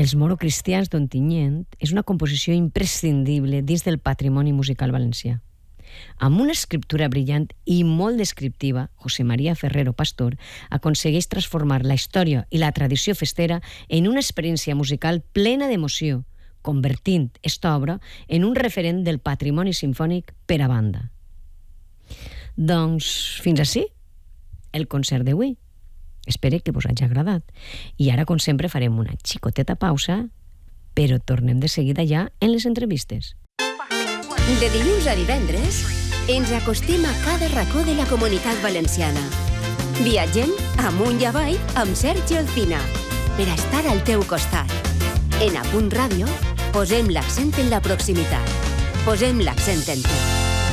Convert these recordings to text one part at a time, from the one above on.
Els morocristians d'Ontinyent és una composició imprescindible dins del patrimoni musical valencià. Amb una escriptura brillant i molt descriptiva, José María Ferrero Pastor aconsegueix transformar la història i la tradició festera en una experiència musical plena d'emoció, convertint esta obra en un referent del patrimoni simfònic per a banda. Doncs fins ací el concert d'avui. Espero que vos hagi agradat. I ara, com sempre, farem una xicoteta pausa, però tornem de seguida ja en les entrevistes. De dilluns a divendres, ens acostem a cada racó de la Comunitat Valenciana. Viatgem amunt i avall amb Sergi Alcina, per a estar al teu costat. En Apunt Ràdio, posem l'accent en la proximitat. Posem l'accent en tu.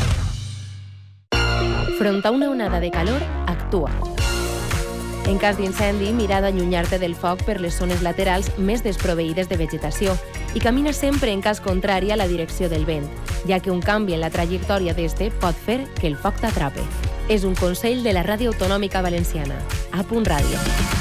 Front a una onada de calor, actua. En cas d'incendi, mira d'allunyar-te del foc per les zones laterals més desproveïdes de vegetació i camina sempre en cas contrari a la direcció del vent, ja que un canvi en la trajectòria d'este pot fer que el foc t'atrape. És un consell de la Ràdio Autonòmica Valenciana. Apunt Ràdio.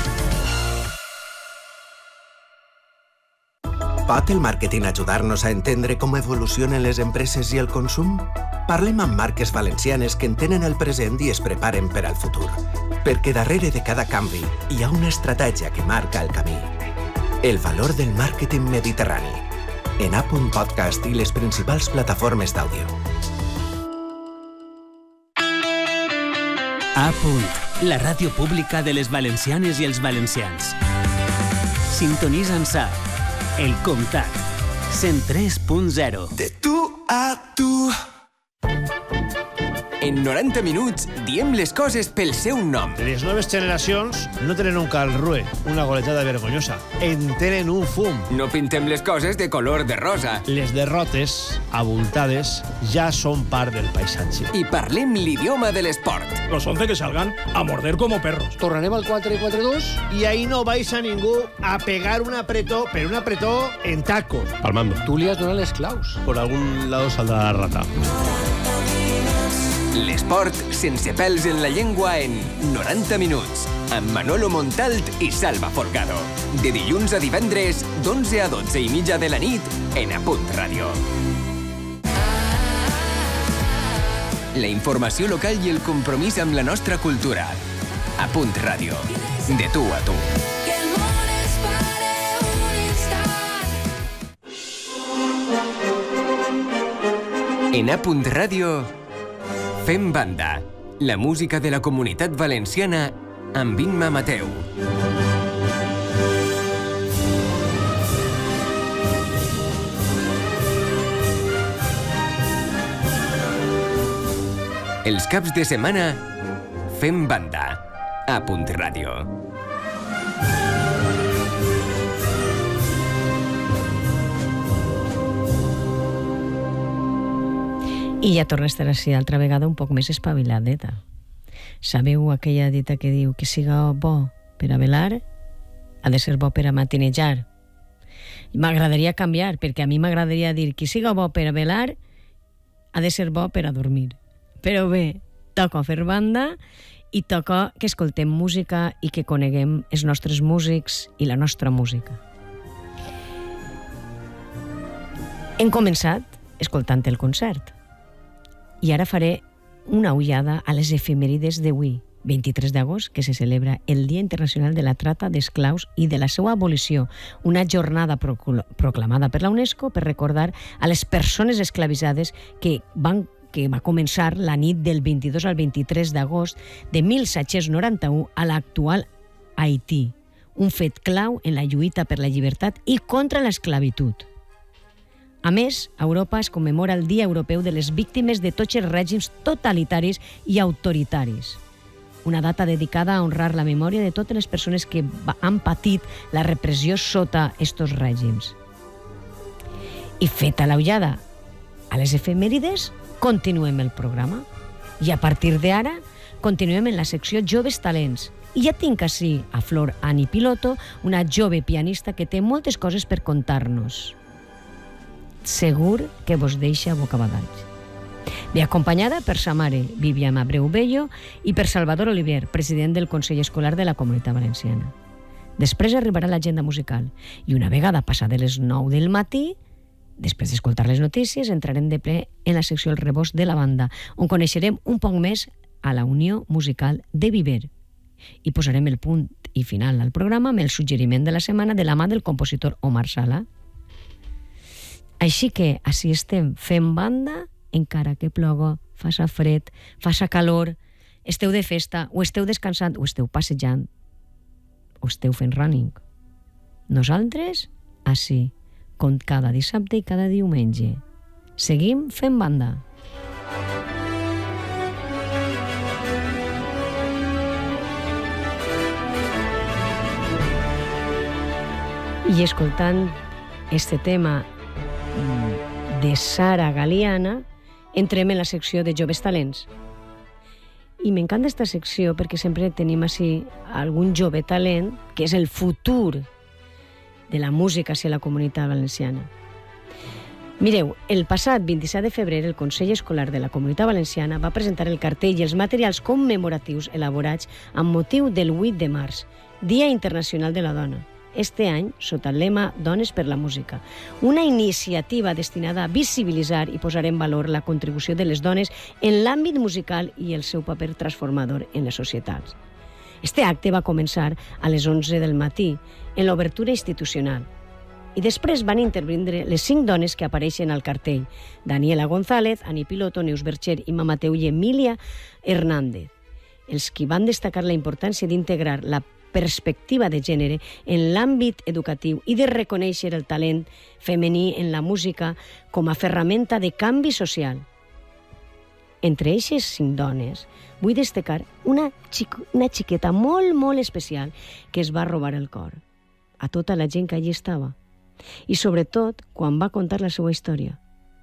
Pot el màrqueting ajudar-nos a entendre com evolucionen les empreses i el consum? Parlem amb marques valencianes que entenen el present i es preparen per al futur. Perquè darrere de cada canvi hi ha una estratègia que marca el camí. El valor del màrqueting mediterrani. En Apunt Podcast i les principals plataformes d'àudio. Apunt, la ràdio pública de les valencianes i els valencians. Sintonitza'ns a El Comtat, 103.0. De tu a tu. En 90 minuts diem les coses pel seu nom. Les noves generacions no tenen un calrue, una goletada vergonyosa. En tenen un fum. No pintem les coses de color de rosa. Les derrotes, abultades, ja són part del paisatge. I parlem l'idioma de l'esport. Los 11 que salgan a morder como perros. Tornarem al 4-4-2 i ahí no vais a ningú a pegar un apretó, pero un apretó en tacos. Palmando. Tú li has donat les claus. Por algún lado saldrá la rata. L'esport sense pèls en la llengua en 90 minuts, amb Manolo Montalt i Salva Folgado. De dilluns a divendres, d'11 a 12 i mitja de la nit, en Apunt Ràdio. La informació local i el compromís amb la nostra cultura. Apunt Ràdio. De tu a tu. En Apunt Ràdio, fem banda. La música de la Comunitat Valenciana amb Imma Mateu. Els caps de setmana, fem banda. Apunt Ràdio. I ja torna a estar així altra vegada un poc més espaviladeta. Sabeu aquella dita que diu que siga bo per a velar ha de ser bo per a matinejar? M'agradaria canviar, perquè a mi m'agradaria dir que siga bo per a velar ha de ser bo per a dormir. Però bé, toca fer banda i toca que escoltem música i que coneguem els nostres músics i la nostra música. Hem començat escoltant el concert. I ara faré una ullada a les efemèrides d'avui, 23 d'agost, que se celebra el Dia Internacional de la Trata d'Esclaus i de la seva abolició, una jornada proclamada per la UNESCO per recordar a les persones esclavitzades que va començar la nit del 22 al 23 d'agost de 1791 a l'actual Haití, un fet clau en la lluita per la llibertat i contra l'esclavitud. A més, a Europa es commemora el Dia Europeu de les Víctimes de tots els règims totalitaris i autoritaris. Una data dedicada a honrar la memòria de totes les persones que han patit la repressió sota estos règims. I feta la ullada a les efemèrides, continuem el programa. I a partir d'ara, continuem en la secció Joves Talents. I ja tinc així a Flor Ani Piloto, una jove pianista que té moltes coses per contar-nos. Segur que vos deixa bocabadats. Ve acompanyada per sa mare, Viviana Abreu Bello, i per Salvador Oliver, president del Consell Escolar de la Comunitat Valenciana. Després arribarà l'agenda musical i una vegada passada les 9 del matí, després d'escoltar les notícies, entrarem de ple en la secció El Rebost de la banda, on coneixerem un poc més a la Unió Musical de Viver. I posarem el punt i final al programa amb el suggeriment de la setmana de la mà del compositor Omar Sala. Així que, així estem fent banda, encara que ploga, faça fred, faça calor, esteu de festa, o esteu descansant, o esteu passejant, o esteu fent running. Nosaltres, així, com cada dissabte i cada diumenge. Seguim fent banda. I escoltant este tema de Sara Galiana, entrem en la secció de Joves Talents. I m'encanta aquesta secció perquè sempre tenim així algun jove talent que és el futur de la música hacia la comunitat valenciana. Mireu, el passat 27 de febrer el Consell Escolar de la Comunitat Valenciana va presentar el cartell i els materials commemoratius elaborats amb motiu del 8 de març, Dia Internacional de la Dona. Este any, sota el lema Dones per la Música, una iniciativa destinada a visibilitzar i posar en valor la contribució de les dones en l'àmbit musical i el seu paper transformador en les societats. Este acte va començar a les 11 del matí, en l'obertura institucional, i després van intervindre les 5 dones que apareixen al cartell: Daniela González, Ani Piloto, Neus Bercher, Ima Mateu i Emilia Hernández, els qui van destacar la importància d'integrar la perspectiva de gènere en l'àmbit educatiu i de reconèixer el talent femení en la música com a ferramenta de canvi social. Entre eixes 5 dones, vull destacar una xiqueta molt, molt especial que es va robar el cor a tota la gent que allí estava, i sobretot quan va contar la seva història.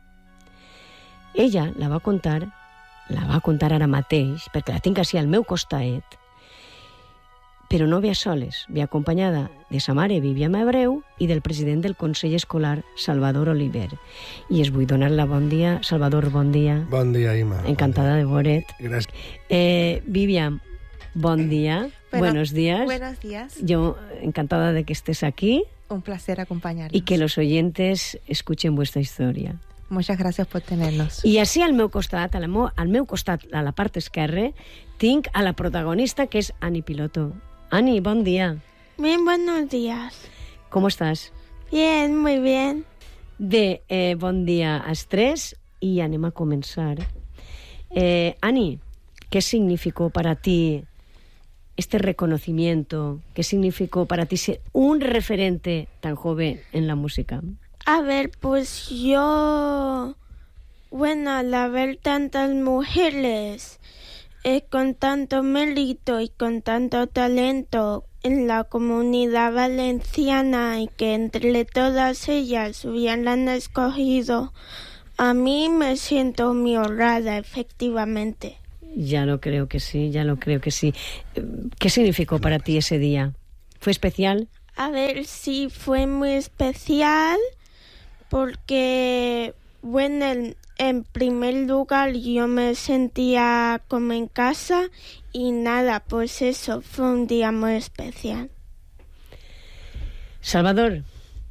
Ella la va contar ara mateix, perquè la tinc així al meu costat, però no ve a soles, ve acompanyada de sa mare Vivian Abreu i del president del Consell Escolar, Salvador Oliver. I es vull donar la bon dia. Salvador, bon dia. Bon dia, Ima. Encantada de veure't. Gràcies. Vivian, bon dia. Buenos días. Buenos días. Yo encantada de que estés aquí. Un placer acompañarnos. Y que los oyentes escuchen vuestra historia. Muchas gracias por tenernos. I així al meu costat, a la part esquerra, tinc a la protagonista, que és Ani Piloto. Ani, bon dia. Bien, buenos días. ¿Cómo estás? Bien, muy bien. Bé, bon dia als tres i anem a començar. Ani, ¿qué significó para ti este reconocimiento? ¿Qué significó para ti ser un referente tan joven en la música? A ver, pues yo... Bueno, al haber tantas mujeres con tanto mérito y con tanto talento en la comunidad valenciana, y que entre todas ellas hubieran escogido a mí, me siento muy honrada, efectivamente. Ya lo creo que sí, ya lo creo que sí. ¿Qué significó para ti ese día? ¿Fue especial? A ver, sí, fue muy especial porque, bueno, en primer lugar yo me sentía como en casa y nada, pues eso, fue un día muy especial. Salvador,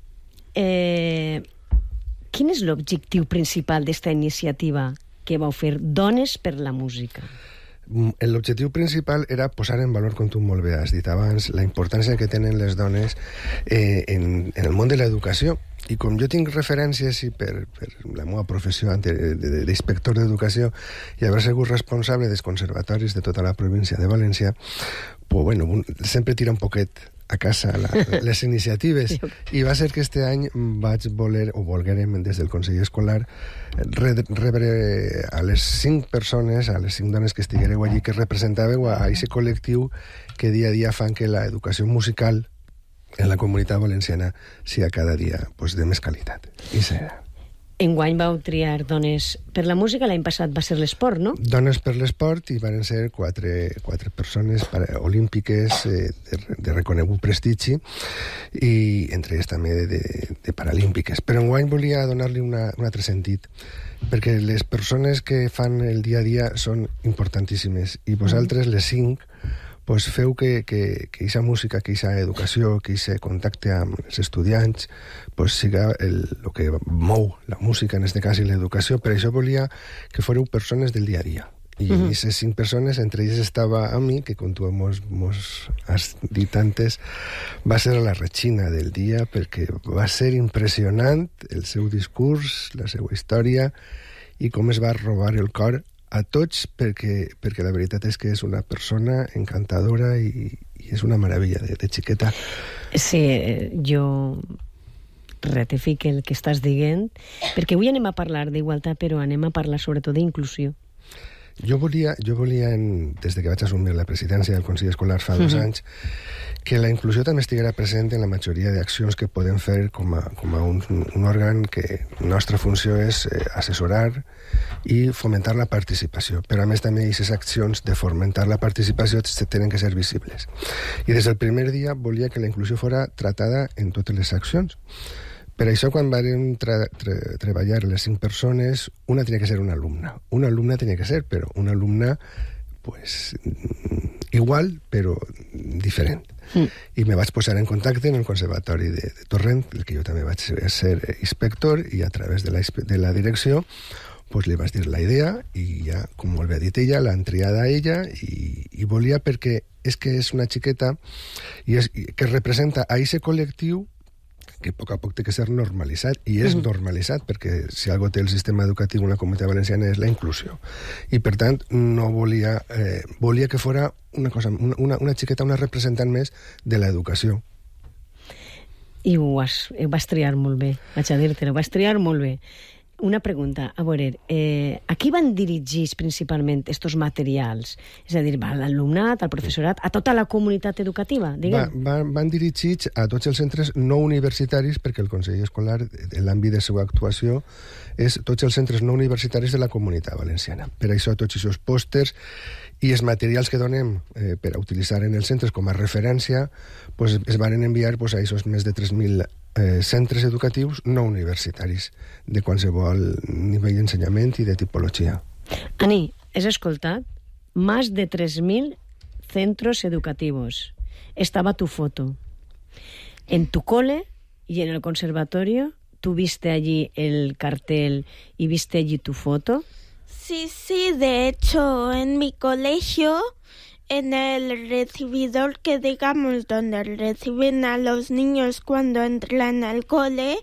quin és l'objectiu principal d'esta iniciativa que vau fer Dones per la Música? L'objectiu principal era posar en valor, com tu molt bé has dit abans, la importància que tenen les dones en el món de l'educació. I com jo tinc referències i per la meva professió d'inspector d'educació i haver sigut responsable dels conservatoris de tota la província de València, pues, bueno, sempre tira un poquet a casa les iniciatives, i va ser que este any vaig voler, o volguérem des del Consell Escolar, rebre a les 5 persones, a les 5 dones que estiguéreu allí, que representàveu a aquest col·lectiu que dia a dia fan que l'educació musical en la comunitat valenciana sigui cada dia de més qualitat. I serà. Enguany vau triar Dones per la Música, l'any passat va ser l'esport, no? Dones per l'esport, i van ser quatre persones olímpiques de reconegut prestigi, i entre elles també de paralímpiques. Però enguany volia donar-li un altre sentit, perquè les persones que fan el dia a dia són importantíssimes, i vosaltres, les 5, pues feu que aquesta música, que aquesta educació, que aquest contacte amb els estudiants pues siga el que mou la música, en aquest cas, i l'educació. Per això volia que fóreu persones del dia a dia. I aquestes 5 persones, entre elles estava a mi, que com tu mos has dit antes, va ser la Regina del dia, perquè va ser impressionant el seu discurs, la seva història, i com es va robar el cor a tots, perquè la veritat és que és una persona encantadora i és una meravella de xiqueta. Sí, jo ratifico el que estàs dient, perquè avui anem a parlar d'igualtat, però anem a parlar sobretot d'inclusió. Jo volia, des que vaig assumir la presidència del Consell Escolar fa 2 anys, que la inclusió també estiguera present en la majoria d'accions que podem fer com a un òrgan que la nostra funció és assessorar i fomentar la participació. Però a més també aquestes accions de fomentar la participació tenen que ser visibles. I des del primer dia volia que la inclusió fora tratada en totes les accions. Per això, quan vam treballar les 5 persones, una tenia que ser una alumna. Una alumna tenia que ser, però una alumna pues, igual, però diferent. I me vaig posar en contacte en el Conservatori de Torrent, el que jo també vaig ser inspector, i a través de la direcció pues, li vaig dir la idea, i ja, com molt bé ha dit ella, l'han triada a ella, i volia perquè és que és una xiqueta que representa a aquest col·lectiu que a poc té que ser normalitzat, i és normalitzat, perquè si algo té el sistema educatiu en la Comunitat Valenciana és la inclusió. I, per tant, no volia que fora una xiqueta, una representant més de l'educació. I ho vas triar molt bé, vaig a dir-te-ho, vas triar molt bé. Una pregunta, a veure, a qui van dirigits principalment estos materials? És a dir, a l'alumnat, al professorat, a tota la comunitat educativa, diguem? Van dirigits a tots els centres no universitaris, perquè el Consell Escolar, en l'àmbit de seva actuació, és tots els centres no universitaris de la Comunitat Valenciana. Per això tots aquests pòsters i els materials que donem per a utilitzar en els centres com a referència pues, es van enviar pues, a aquests més de 3.000 centres educatius no universitaris de qualsevol nivell d'ensenyament i de tipologia. Ani, has escoltat? Más de 3.000 centros educativos. Estaba tu foto. En tu cole y en el conservatorio, ¿tú viste allí el cartel y viste allí tu foto? Sí, de hecho, en mi colegio, en el recibidor que digamos donde reciben a los niños cuando entran al cole,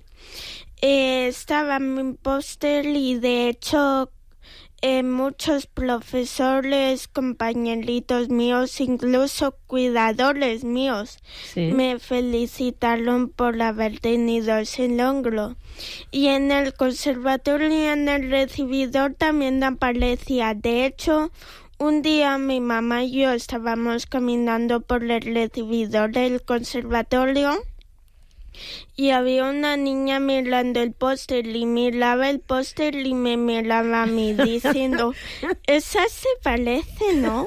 estaba mi póster y de hecho muchos profesores, compañeritos míos, incluso cuidadores míos, me felicitaron por haber tenido ese logro. Y en el conservatorio y en el recibidor también aparecía. De hecho, un día mi mamá y yo estábamos caminando por el recibidor del conservatorio y había una niña mirando el póster y miraba el póster y me miraba a mí diciendo, esa se parece, ¿no?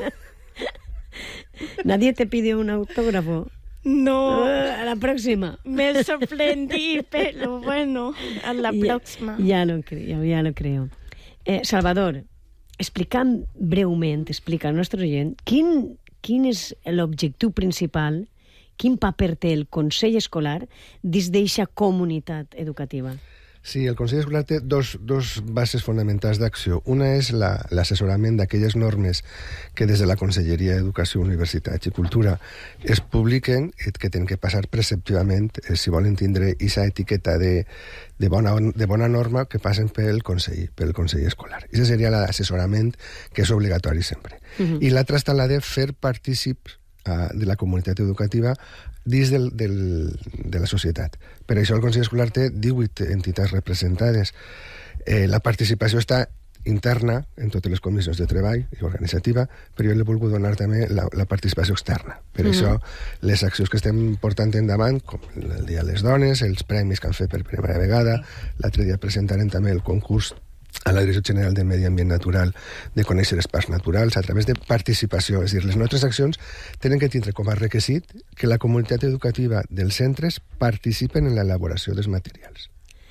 ¿Nadie te pidió un autógrafo? No. A la próxima. Me sorprendí, pero bueno, a la próxima. Ya lo creo. Salvador, explica'm breument, explica al nostre oient, quin és l'objectiu principal, quin paper té el Consell Escolar dins d'eixa comunitat educativa? Sí, el Consell Escolar té dos bases fonamentals d'acció. Una és l'assessorament d'aquelles normes que des de la Conselleria d'Educació, Universitats i Cultura es publiquen, que tenen que passar preceptivament, si volen tindre aquesta etiqueta de bona norma, que passen pel Consell Escolar. Això seria l'assessorament, que és obligatori sempre. I l'altra està la de fer partícips de la comunitat educativa dins de la societat. Per això el Consell Escolar té 18 entitats representades. La participació està interna en totes les comissions de treball i organitzativa, però jo l'he volgut donar també la participació externa. Per això les accions que estem portant endavant, com el Dia de les Dones, els premis que han fet per primera vegada, l'altre dia presentarem també el concurs a la Direcció General de Medi Ambient Natural de conèixer els parcs naturals a través de participació. És a dir, les nostres accions tenen que tindre com a requisit que la comunitat educativa dels centres participen en l'elaboració dels materials.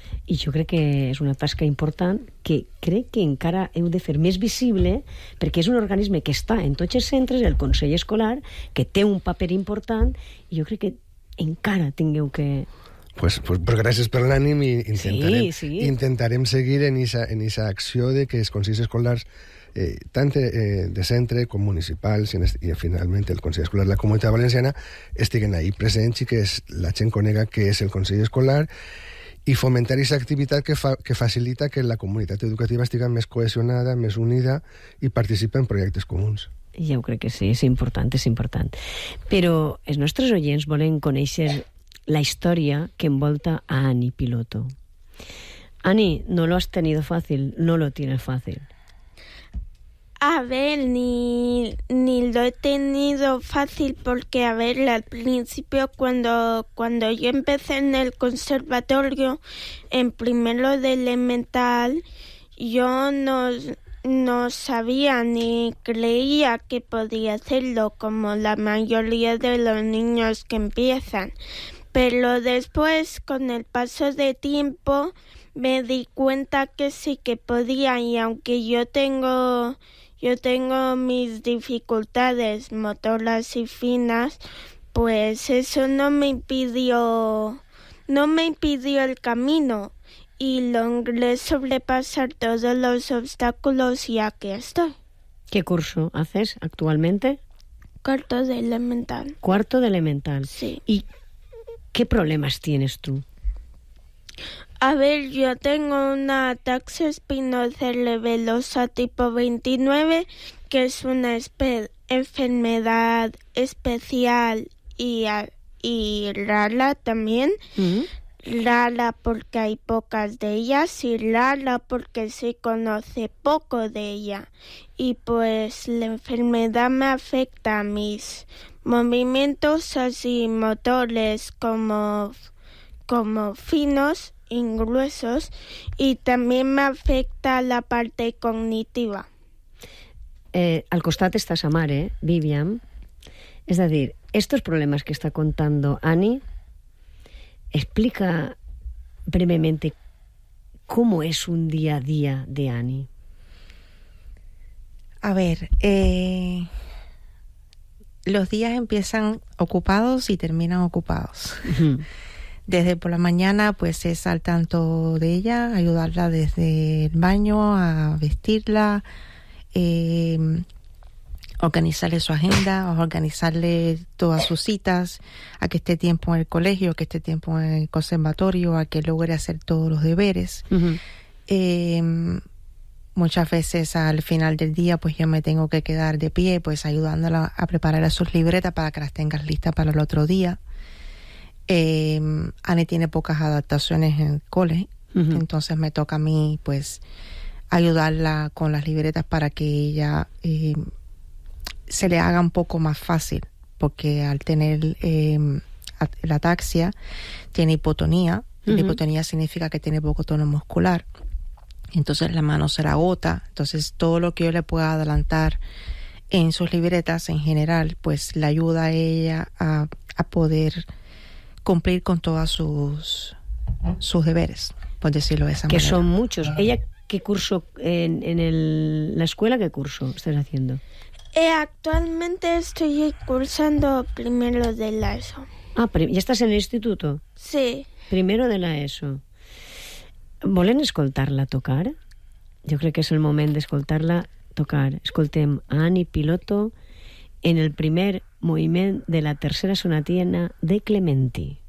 I jo crec que és una tasca important que crec que encara heu de fer més visible, perquè és un organisme que està en tots els centres, el Consell Escolar, que té un paper important, i jo crec que encara tingueu que... Pues gràcies per l'ànim i intentarem seguir en esa acció de que els consells escolars, tant de centre com municipals i finalment el Consell Escolar de la Comunitat Valenciana, estiguen ahí presents i que la gent conega què és el Consell Escolar i fomentar aquesta activitat que facilita que la comunitat educativa estigui més cohesionada, més unida i participi en projectes comuns. Jo crec que sí, és important, és important. Però els nostres oients volen conèixer la historia que envolta a Ani Piloto. Ani, no lo has tenido fácil, no lo tienes fácil. A ver, ni lo he tenido fácil porque, a ver, al principio cuando yo empecé en el conservatorio, en primero de elemental, yo no sabía ni creía que podía hacerlo como la mayoría de los niños que empiezan. Pero después, con el paso de tiempo, me di cuenta que sí que podía, y aunque yo tengo mis dificultades motoras y finas, pues eso no me impidió el camino, y logré sobrepasar todos los obstáculos y aquí estoy. ¿Qué curso haces actualmente? Cuarto de elemental. Cuarto de elemental. Sí. ¿Y qué problemas tienes tú? A ver, yo tengo una ataxia espinocerebellosa tipo 29, que es una enfermedad especial y rara también. Rara porque hay pocas de ellas y rara porque se conoce poco de ella. Y pues la enfermedad me afecta a mis movimientos así motores como finos y gruesos, y también me afecta la parte cognitiva. Al costat està sa mare, Vivian. És a dir, estos problemas que está contando Ani, explica brevemente cómo es un día a día de Ani. A ver, los días empiezan ocupados y terminan ocupados. Desde por la mañana, pues es al tanto de ella, ayudarla desde el baño a vestirla, organizarle su agenda, organizarle todas sus citas, a que esté tiempo en el colegio, a que esté tiempo en el conservatorio, a que logre hacer todos los deberes. Muchas veces al final del día, pues yo me tengo que quedar de pie, pues ayudándola a preparar sus libretas para que las tengas listas para el otro día. Ani tiene pocas adaptaciones en el cole, entonces me toca a mí pues ayudarla con las libretas para que ella se le haga un poco más fácil, porque al tener la ataxia tiene hipotonía. La hipotonía significa que tiene poco tono muscular, entonces la mano se la agota. Entonces todo lo que yo le pueda adelantar en sus libretas en general, pues le ayuda a ella a poder cumplir con todos sus deberes, por decirlo de esa manera. Que son muchos. ¿Ella qué curso en la escuela, qué curso estás haciendo? Actualmente estoy cursando primero de la ESO. Ah, ¿ya estás en el instituto? Sí. Primero de la ESO. ¿Volen escoltar-la tocar? Jo crec que és el moment d'escoltar-la tocar. Escoltem a Ani Piloto en el primer moviment de la tercera sonatina de Clementi.